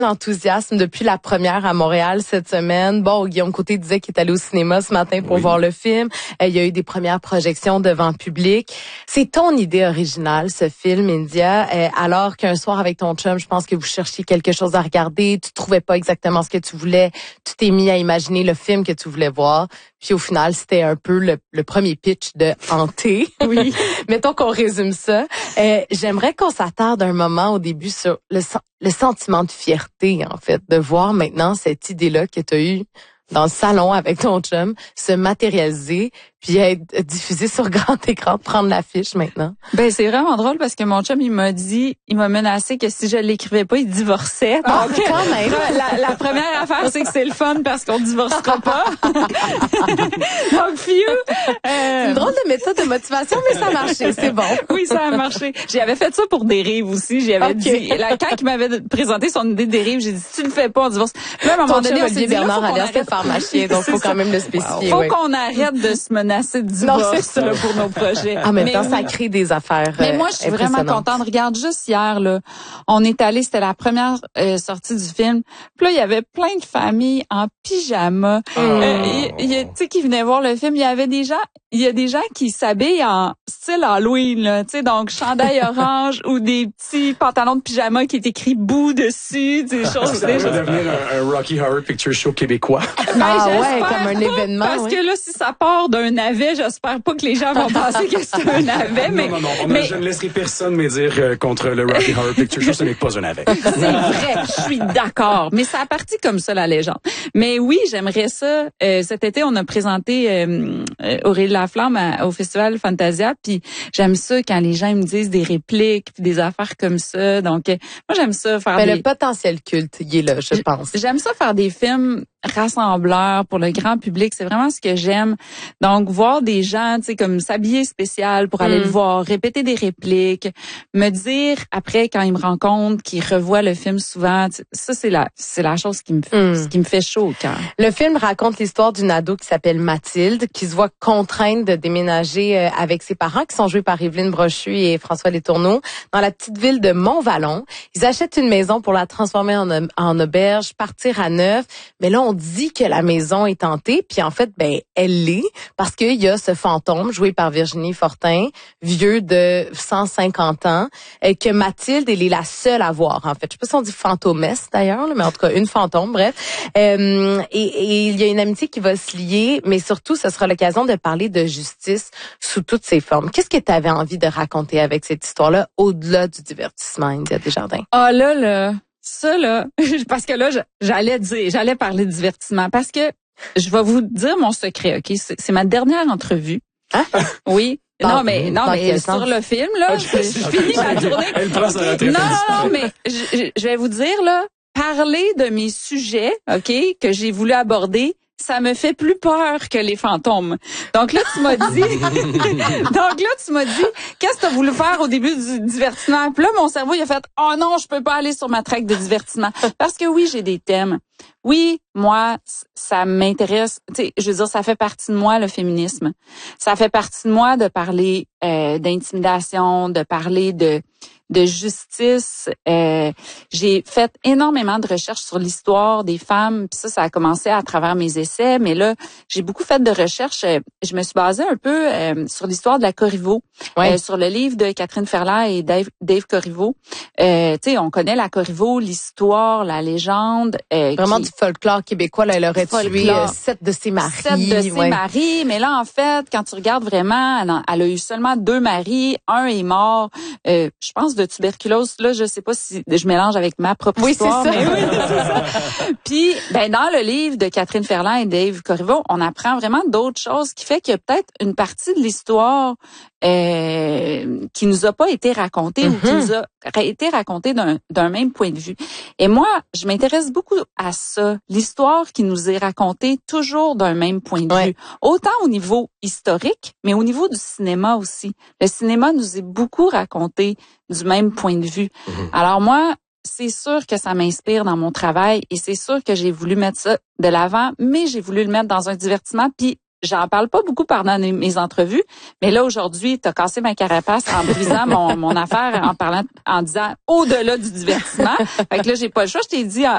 L'enthousiasme depuis la première à Montréal cette semaine. Bon, Guillaume Côté disait qu'il est allé au cinéma ce matin pour voir le film. Il y a eu des premières projections devant public. C'est ton idée originale, ce film, India. Alors qu'un soir avec ton chum, je pense que vous cherchiez quelque chose à regarder, tu trouvais pas exactement ce que tu voulais, tu t'es mis à imaginer le film que tu voulais voir. Puis au final, c'était un peu le premier pitch de Hanté. Oui. Mettons qu'on résume ça. J'aimerais qu'on s'attarde un moment au début sur le sentiment de fierté, en fait, de voir maintenant cette idée-là que tu as eue dans le salon avec ton chum se matérialiser puis être diffusée sur grand écran, prendre l'affiche maintenant. Ben c'est vraiment drôle parce que mon chum il m'a menacé que si je l'écrivais pas, il divorçait. Donc quand même. La première affaire c'est que c'est le fun parce qu'on divorcera pas. Donc C'est une drôle de méthode de motivation, mais ça a marché, c'est bon. Oui, ça a marché. J'avais fait ça pour des rives aussi. J'avais dit, quand il m'avait présenté son idée des rives, j'ai dit, si tu le fais pas, on divorce. Puis là, à un moment donné, on s'est dit, Bernard a l'air de faire marcher, donc faut quand même le spécifier. Faut qu'on arrête de se menacer de divorce là, pour nos projets. En même temps, ça crée des affaires. Mais moi, je suis vraiment contente. Regarde, juste hier, là, on est allé, c'était la première sortie du film. Puis là, il y avait plein de familles en pyjama. Tu sais, qui venaient voir le film. Il y a des gens qui s'habillent en style Halloween, là, tu sais, donc chandail orange ou des petits pantalons de pyjama qui est écrit bout dessus, des choses. Ça va devenir un Rocky Horror Picture Show québécois. Comme un événement. Parce que là, si ça part d'un navet, j'espère pas que les gens vont penser que c'est un navet. Mais je ne laisserai personne me dire contre le Rocky Horror Picture Show, ce n'est pas un navet. C'est vrai, je suis d'accord. Mais ça a parti comme ça, la légende. Mais oui, j'aimerais ça. Cet été, on a présenté Aurélie Laflamme au Festival Fantasia, puis j'aime ça quand les gens me disent des répliques puis des affaires comme ça. Donc, moi, j'aime ça faire le potentiel culte, il est là, je pense. J'aime ça faire des films rassembleurs pour le grand public. C'est vraiment ce que j'aime. Donc, voir des gens, tu sais, comme s'habiller spécial pour aller le voir, répéter des répliques, me dire après quand ils me rencontrent qu'ils revoient le film souvent, ça c'est la chose qui me fait chaud au cœur. Le film raconte l'histoire d'une ado qui s'appelle Mathilde, qui se voit contrainte de déménager avec ses parents, qui sont joués par Évelyne Brochu et François Letourneau, dans la petite ville de Mont-Vallon. Ils achètent une maison pour la transformer en auberge, partir à neuf, mais là on dit que la maison est hantée, puis en fait, elle l'est, parce qu'il y a ce fantôme joué par Virginie Fortin, vieux de 150 ans, que Mathilde, elle est la seule à voir, en fait. Je sais pas si on dit fantomesse, d'ailleurs, mais en tout cas, une fantôme, bref. Et il y a une amitié qui va se lier, mais surtout, ce sera l'occasion de parler de justice sous toutes ses formes. Qu'est-ce que tu avais envie de raconter avec cette histoire-là, au-delà du divertissement, India Desjardins? Ah là, ça là, parce que là, j'allais parler de divertissement, parce que je vais vous dire mon secret, OK? C'est ma dernière entrevue. Hein? Oui. Non, mais sur le film, là, je finis ma journée. Elle prend sa retraite. Non, mais je vais vous dire, là, parler de mes sujets, OK, que j'ai voulu aborder, ça me fait plus peur que les fantômes. Donc là, tu m'as dit, qu'est-ce que tu as voulu faire au début du divertissement? Puis là, mon cerveau, il a fait, oh non, je peux pas aller sur ma track de divertissement. Parce que oui, j'ai des thèmes. Oui, moi, ça m'intéresse. Tu sais, je veux dire, ça fait partie de moi, le féminisme. Ça fait partie de moi de parler d'intimidation, de parler de justice. J'ai fait énormément de recherches sur l'histoire des femmes, puis ça a commencé à travers mes essais, mais là, j'ai beaucoup fait de recherches. Je me suis basée un peu sur l'histoire de la Corriveau, sur le livre de Catherine Ferland et Dave Corriveau. Tu sais, on connaît la Corriveau, l'histoire, la légende. Vraiment du folklore québécois, là, elle aurait tué 7 de ses maris. 7 de ses maris, mais là, en fait, quand tu regardes vraiment, elle a eu seulement 2 maris, un est mort, je pense de tuberculose. Là, je sais pas si je mélange avec ma propre histoire. C'est ça. Mais oui, c'est ça. Puis, dans le livre de Catherine Ferland et Dave Corriveau, on apprend vraiment d'autres choses qui fait qu'il y a peut-être une partie de l'histoire qui nous a pas été racontée ou qui nous a été racontée d'un même point de vue. Et moi, je m'intéresse beaucoup à ça, l'histoire qui nous est racontée toujours d'un même point de vue, autant au niveau historique, mais au niveau du cinéma aussi. Le cinéma nous est beaucoup raconté du même point de vue. Alors moi, c'est sûr que ça m'inspire dans mon travail et c'est sûr que j'ai voulu mettre ça de l'avant, mais j'ai voulu le mettre dans un divertissement, puis j'en parle pas beaucoup pendant mes entrevues, mais là aujourd'hui, t'as cassé ma carapace en brisant mon affaire en disant au-delà du divertissement. Fait que là, j'ai pas le choix. Je t'ai dit